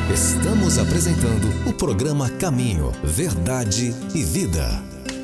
Estamos apresentando o programa Caminho, Verdade e Vida.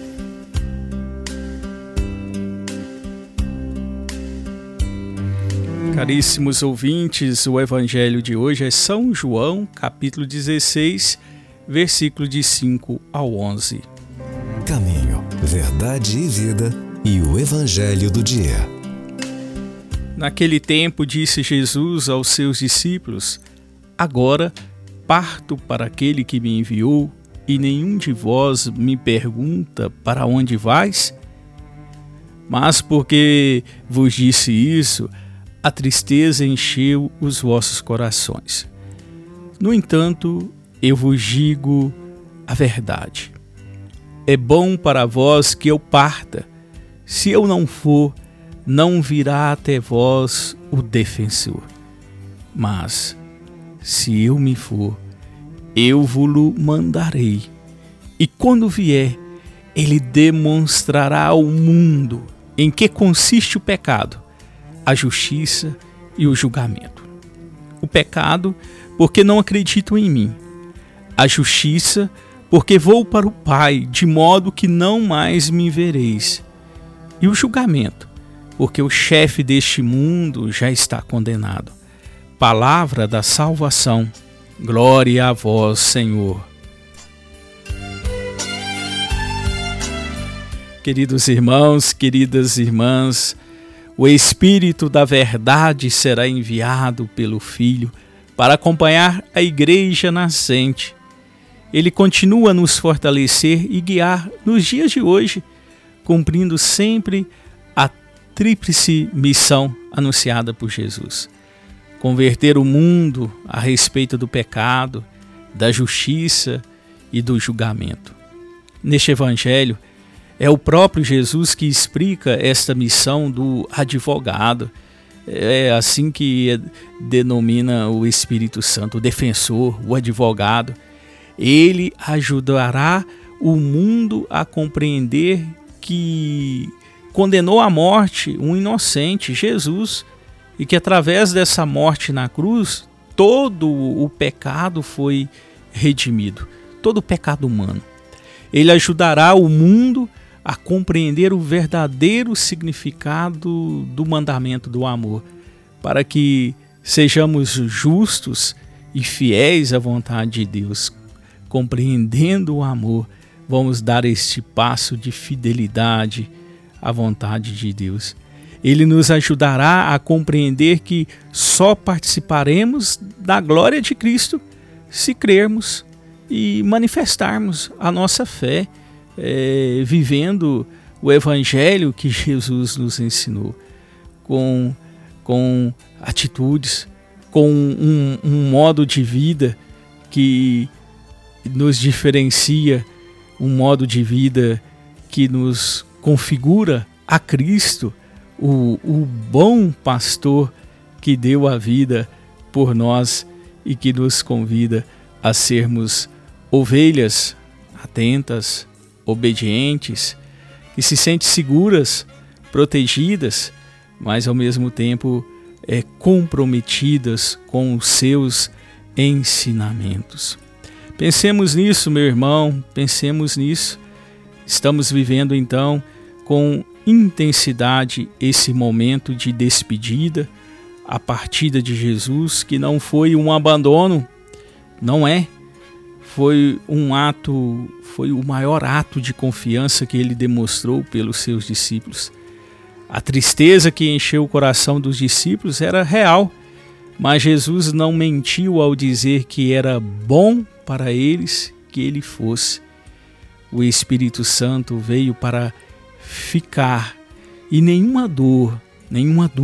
Caríssimos ouvintes, o evangelho de hoje é São João, capítulo 16, versículo de 5 ao 11. Caminho, Verdade e Vida e o evangelho do dia. Naquele tempo disse Jesus aos seus discípulos: Agora parto para aquele que me enviou, e nenhum de vós me pergunta para onde vais? Mas porque vos disse isso, a tristeza encheu os vossos corações. No entanto, eu vos digo a verdade. É bom para vós que eu parta. Se eu não for, não virá até vós o defensor. Mas, se eu me for, eu vos-lo mandarei. E quando vier, ele demonstrará ao mundo em que consiste o pecado, a justiça e o julgamento. O pecado, porque não acreditam em mim. A justiça, porque vou para o Pai, de modo que não mais me vereis. E o julgamento, porque o chefe deste mundo já está condenado. Palavra da salvação. Glória a vós, Senhor. Queridos irmãos, queridas irmãs, o Espírito da Verdade será enviado pelo Filho para acompanhar a Igreja nascente. Ele continua a nos fortalecer e guiar nos dias de hoje, cumprindo sempre a tríplice missão anunciada por Jesus: converter o mundo a respeito do pecado, da justiça e do julgamento. Neste Evangelho, é o próprio Jesus que explica esta missão do advogado. É assim que denomina o Espírito Santo, o defensor, o advogado. Ele ajudará o mundo a compreender que condenou à morte um inocente, Jesus, e que através dessa morte na cruz, todo o pecado foi redimido, todo o pecado humano. Ele ajudará o mundo a compreender o verdadeiro significado do mandamento do amor, para que sejamos justos e fiéis à vontade de Deus. Compreendendo o amor, vamos dar este passo de fidelidade à vontade de Deus. Ele nos ajudará a compreender que só participaremos da glória de Cristo se crermos e manifestarmos a nossa fé, vivendo o Evangelho que Jesus nos ensinou, com atitudes, com um modo de vida que nos diferencia, um modo de vida que nos configura a Cristo, o bom pastor que deu a vida por nós e que nos convida a sermos ovelhas atentas, obedientes, que se sentem seguras, protegidas, mas ao mesmo tempo comprometidas com os seus ensinamentos. Pensemos nisso, meu irmão, pensemos nisso. Estamos vivendo então com intensidade esse momento de despedida, a partida de Jesus, que não foi um abandono, não é? Foi o maior ato de confiança que ele demonstrou pelos seus discípulos. A tristeza que encheu o coração dos discípulos era real, mas Jesus não mentiu ao dizer que era bom para eles que ele fosse. O Espírito Santo veio para ficar, e nenhuma dor,